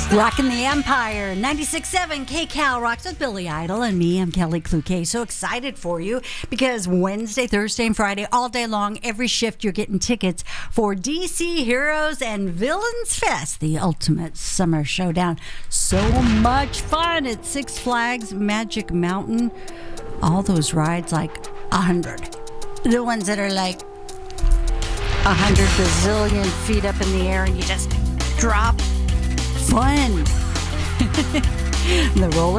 Rocking the Empire, 96.7 KCal rocks with Billy Idol and me. I'm Kelly Cloquet. So excited for you because Wednesday, Thursday, and Friday, all day long, every shift, you're getting tickets for DC Heroes and Villains Fest, the ultimate summer showdown. So much fun at Six Flags Magic Mountain. All those rides, like 100. The ones that are like 100 bazillion feet up in the air and you just drop. Fun. The roller